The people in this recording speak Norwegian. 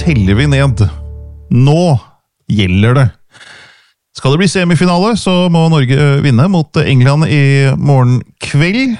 teller vi ned. Nå gjelder det. Skal det bli semifinale, så må Norge vinne mot England i morgen kveld.